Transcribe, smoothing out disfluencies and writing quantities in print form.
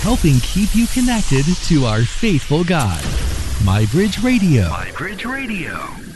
helping keep you connected to our faithful God. MyBridge Radio. MyBridge Radio.